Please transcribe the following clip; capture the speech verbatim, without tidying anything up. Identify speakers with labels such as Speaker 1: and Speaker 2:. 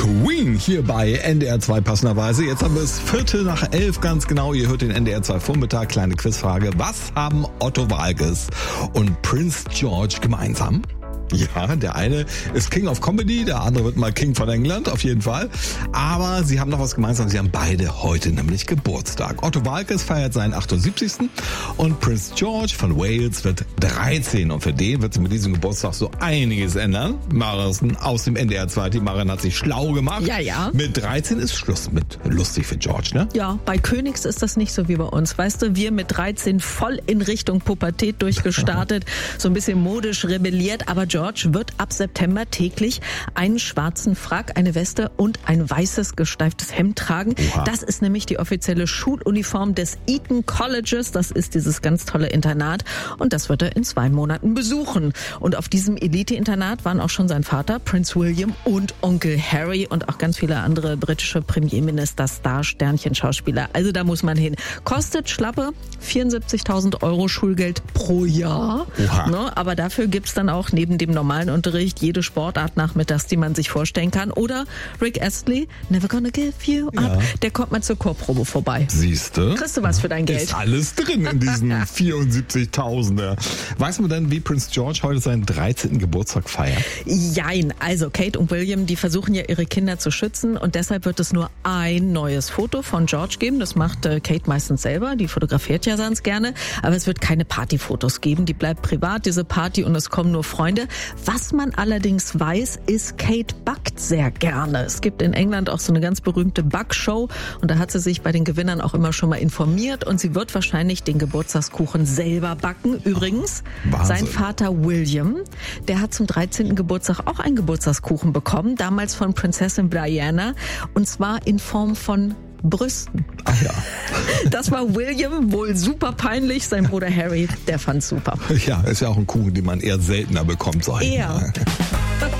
Speaker 1: Queen hier bei N D R zwei passenderweise. Jetzt haben wir es Viertel nach elf ganz genau. Ihr hört den N D R zwei Vormittag. Kleine Quizfrage. Was haben Otto Waalkes und Prince George gemeinsam? Ja, der eine ist King of Comedy, der andere wird mal King von England, auf jeden Fall. Aber sie haben noch was gemeinsam, sie haben beide heute nämlich Geburtstag. Otto Waalkes feiert seinen achtundsiebzigsten und Prince George von Wales wird dreizehn. Und für den wird sich mit diesem Geburtstag so einiges ändern. Marion aus dem N D R zwei Team, Marion hat sich schlau gemacht.
Speaker 2: Ja, ja.
Speaker 1: Mit dreizehn ist Schluss mit lustig für George, ne?
Speaker 2: Ja, bei Königs ist das nicht so wie bei uns. Weißt du, wir mit dreizehn voll in Richtung Pubertät durchgestartet, so ein bisschen modisch rebelliert, aber George wird ab September täglich einen schwarzen Frack, eine Weste und ein weißes gesteiftes Hemd tragen.
Speaker 1: Oha.
Speaker 2: Das ist nämlich die offizielle Schuluniform des Eton Colleges. Das ist dieses ganz tolle Internat und das wird er in zwei Monaten besuchen. Und auf diesem Elite-Internat waren auch schon sein Vater, Prince William, und Onkel Harry und auch ganz viele andere britische Premierminister, Star, Sternchen, Schauspieler. Also da muss man hin. Kostet schlappe vierundsiebzigtausend Euro Schulgeld pro Jahr. Ne, aber dafür gibt's dann auch neben dem normalen Unterricht jede Sportart nachmittags, die man sich vorstellen kann. Oder Rick Astley, Never Gonna Give You Up,
Speaker 1: Ja.
Speaker 2: der kommt mal zur Chorprobe vorbei.
Speaker 1: Siehste?
Speaker 2: Kriegst du was für dein Geld?
Speaker 1: Ist alles drin in diesen vierundsiebzigtausender. Weiß man denn, wie Prince George heute seinen dreizehnten Geburtstag feiert?
Speaker 2: Jein, also Kate und William, die versuchen ja ihre Kinder zu schützen und deshalb wird es nur ein neues Foto von George geben. Das macht äh, Kate meistens selber, die fotografiert ja sonst gerne, aber es wird keine Partyfotos geben. Die bleibt privat, diese Party, und es kommen nur Freunde. Was man allerdings weiß, ist, Kate backt sehr gerne. Es gibt in England auch so eine ganz berühmte Backshow und da hat sie sich bei den Gewinnern auch immer schon mal informiert und sie wird wahrscheinlich den Geburtstagskuchen selber backen. Übrigens,
Speaker 1: Wahnsinn.
Speaker 2: sein Vater William, der hat zum dreizehnten Geburtstag auch einen Geburtstagskuchen bekommen, damals von Prinzessin Diana, und zwar in Form von Brüsten.
Speaker 1: Ach ja.
Speaker 2: Das war William wohl super peinlich. Sein Bruder Harry, der fand's super.
Speaker 1: Ja, ist ja auch ein Kuchen, den man eher seltener bekommt, sag ich
Speaker 2: Eher.
Speaker 1: mal.